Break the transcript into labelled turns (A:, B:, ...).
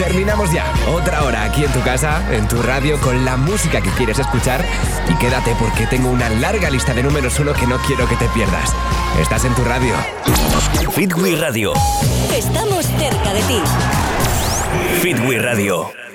A: Terminamos ya. Otra hora aquí en tu casa, en tu radio, con la música que quieres escuchar. Y quédate porque tengo una larga lista de números 1 que no quiero que te pierdas. Estás en tu radio.
B: Fit We Radio.
C: Estamos cerca de ti.
B: Fit We Radio.